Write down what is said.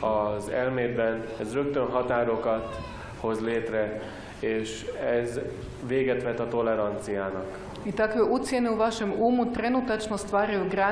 az elmédben, ez rögtön határokat hoz létre, és ez véget vet a tolerancijának. I takve ucjene u vašem umu trenutačno stvaraju granice